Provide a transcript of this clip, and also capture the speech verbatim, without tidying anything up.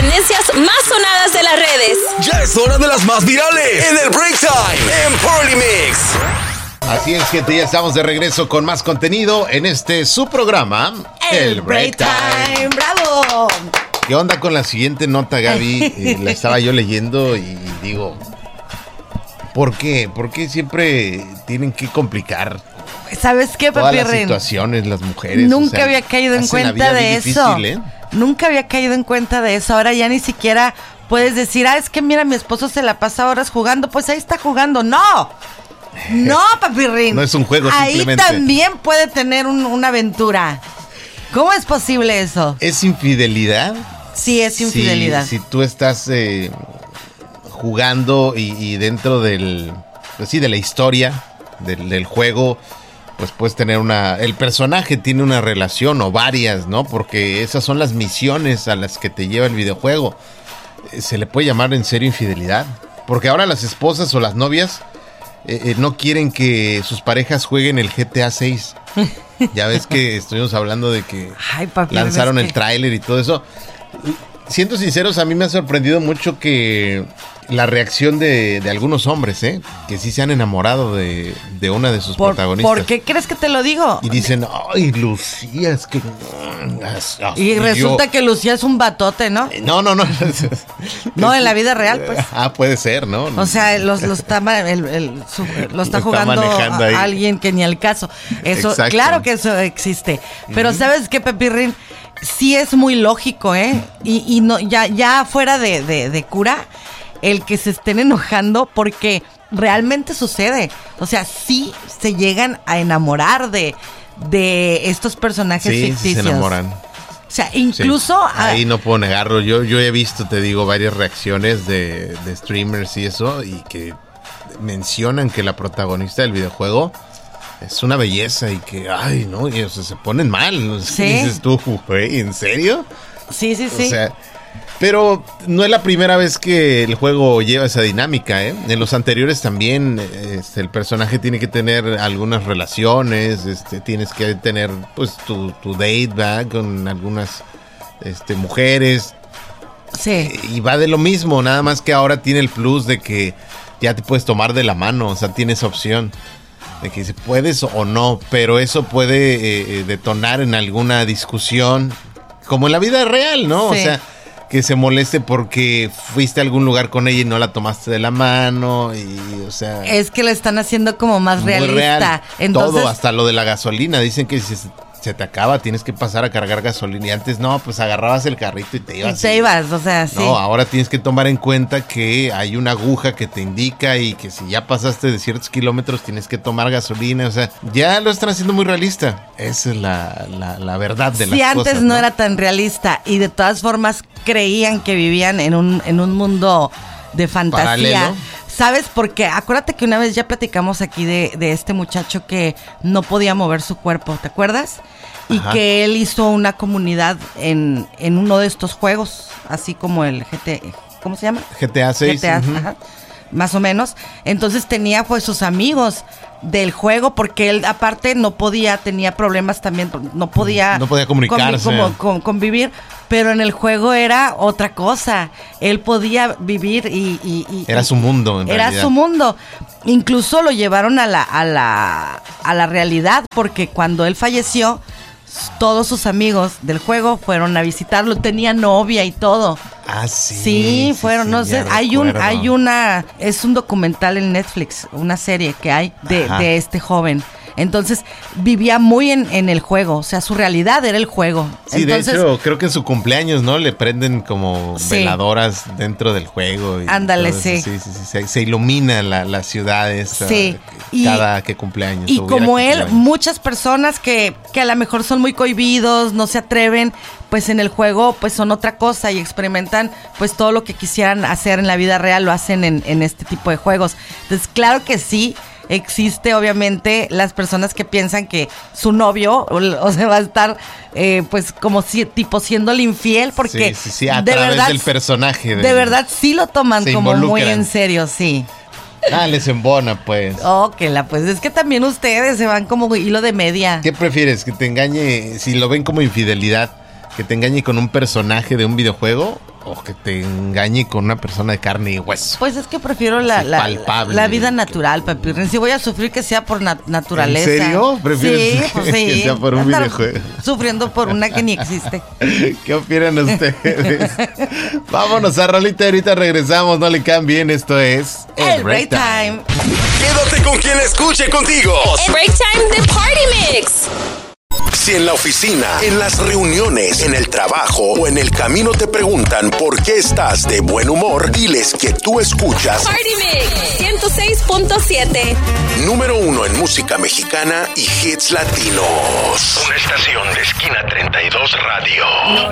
tendencias más sonadas de las redes. Ya es hora de las más virales en el Break Time en Party Mix. Así es, gente, ya estamos de regreso con más contenido en este su programa, El, el Break Time. ¡Bravo! ¿Qué onda con la siguiente nota, Gaby? Eh, la estaba yo leyendo y digo, ¿por qué? ¿Por qué siempre tienen que complicar? ¿Sabes qué, Todas las Papirrín? situaciones, las mujeres. Nunca o sea, había caído en hacen la cuenta vida de bien eso. difícil, ¿eh? Nunca había caído en cuenta de eso. Ahora ya ni siquiera puedes decir, ah, es que mira, mi esposo se la pasa horas jugando. Pues ahí está jugando. ¡No! No, Papirrín. No es un juego, ahí simplemente. Ahí también puede tener un, una aventura. ¿Cómo es posible eso? ¿Es infidelidad? Sí, es infidelidad. Si, si tú estás eh, jugando y, y dentro del, pues sí, de la historia del, del juego, pues puedes tener una, el personaje tiene una relación o varias, ¿no? Porque esas son las misiones a las que te lleva el videojuego. ¿Se le puede llamar en serio infidelidad? Porque ahora las esposas o las novias eh, eh, no quieren que sus parejas jueguen el G T A seis. Ya ves que estuvimos hablando de que Ay, papi, lanzaron es el que... tráiler y todo eso. Siendo sinceros, a mí me ha sorprendido mucho que la reacción de, de algunos hombres, ¿eh? Que sí se han enamorado de, de una de sus ¿Por, protagonistas. ¿Por qué crees que te lo digo? Y dicen, ay, Lucía, es que... Y resulta que Lucía es un batote, ¿no? No, no, no. No, en la vida real, pues. Ah, puede ser, ¿no? O sea, los, los está, el, el, su, lo está Lo jugando está a alguien que ni al caso. Eso, Exacto. claro que eso existe. Pero, uh-huh. ¿sabes qué, Pepirrín? Sí es muy lógico, ¿eh? Y, y no, ya, ya fuera de, de, de cura, el que se estén enojando porque realmente sucede. O sea, sí se llegan a enamorar de, de estos personajes sí, ficticios. Sí, se enamoran. O sea, incluso... Sí. Ahí no puedo negarlo. Yo, yo he visto, te digo, varias reacciones de, de streamers y eso, y que mencionan que la protagonista del videojuego es una belleza y que, ay, no, y, o sea, se ponen mal. Sí. Dices tú, güey, ¿en serio? Sí, sí, sí. O sea, pero no es la primera vez que el juego lleva esa dinámica, ¿eh? En los anteriores también este, el personaje tiene que tener algunas relaciones, este, tienes que tener pues tu, tu date, ¿verdad? Con algunas este, mujeres. Sí. Y va de lo mismo, nada más que ahora tiene el plus de que ya te puedes tomar de la mano, o sea, tienes opción de que si puedes o no, pero eso puede eh, detonar en alguna discusión, como en la vida real, ¿no? Sí. O sea, que se moleste porque fuiste a algún lugar con ella y no la tomaste de la mano y, o sea... Es que lo están haciendo como más realista. Real. Entonces... Todo, hasta lo de la gasolina. Dicen que si se te acaba tienes que pasar a cargar gasolina. Y antes no, pues agarrabas el carrito y te ibas. Y te ibas, o sea, sí. No, ahora tienes que tomar en cuenta que hay una aguja que te indica y que si ya pasaste de ciertos kilómetros tienes que tomar gasolina. O sea, ya lo están haciendo muy realista. Esa es la, la, la verdad de las sí, cosas. Sí, antes no, no era tan realista y de todas formas creían que vivían en un, en un mundo de fantasía. Paralelo. ¿Sabes? Porque acuérdate que una vez ya platicamos aquí de, de este muchacho que no podía mover su cuerpo, ¿te acuerdas? Y Ajá. que él hizo una comunidad en, en uno de estos juegos, así como el G T A, ¿cómo se llama? G T A seis. G T A, uh-huh. ajá, más o menos. Entonces tenía pues sus amigos del juego, porque él aparte no podía, tenía problemas también, no podía... No podía comunicarse. Convi- como, con, convivir, pero en el juego era otra cosa. Él podía vivir y... y, y era su mundo, en Era realidad. su mundo. Incluso lo llevaron a la, a la, a la realidad, porque cuando él falleció, todos sus amigos del juego fueron a visitarlo, tenía novia y todo. Ah, sí. Sí, fueron, sí, no sé, hay un, hay una, es un documental en Netflix, una serie que hay de, de este joven. Entonces, vivía muy en, en el juego, o sea, su realidad era el juego. Sí, Entonces, de hecho, creo que en su cumpleaños, ¿no? Le prenden como sí. veladoras dentro del juego. Y Ándale, sí. Sí, sí, sí. Se, se ilumina la, la ciudad esta, sí. cada y, que cumpleaños. Y como él, cumpleaños. Muchas personas que, que a lo mejor son muy cohibidos, no se atreven, pues en el juego pues son otra cosa y experimentan pues todo lo que quisieran hacer en la vida real, lo hacen en, en este tipo de juegos. Entonces, claro que sí. Existe obviamente las personas que piensan que su novio o, o sea va a estar eh, pues como si, tipo siéndole infiel porque sí, sí, sí, a de través verdad, del personaje de, de verdad sí lo toman como muy en serio, sí. Ah, les embona pues. Oh, que la pues es que también ustedes se van como hilo de media. ¿Qué prefieres? ¿Que te engañe, si lo ven como infidelidad, que te engañe con un personaje de un videojuego o que te engañe con una persona de carne y hueso. Pues es que prefiero la, Sí, la, palpable. la vida natural, Papirrín. Si voy a sufrir, que sea por nat- naturaleza. ¿En serio? ¿Prefieres sí, pues que- sí. que sea por un Andar videojuego? Sufriendo por una que ni existe. ¿Qué opinan ustedes? Vámonos a rolita, ahorita regresamos, no le cambien, esto es El Break Time. Quédate con quien escuche contigo. El Break Time de Party Mix. Si en la oficina, en las reuniones, en el trabajo o en el camino te preguntan por qué estás de buen humor, diles que tú escuchas Party Mix ciento seis punto siete. número uno en música mexicana y hits latinos. Una estación de Esquina treinta y dos Radio.